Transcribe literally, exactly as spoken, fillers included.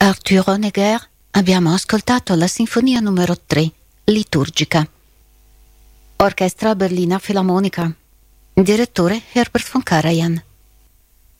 Arthur Honegger abbiamo ascoltato la sinfonia numero tre, liturgica. Orchestra Berlina Filarmonica. Direttore Herbert von Karajan.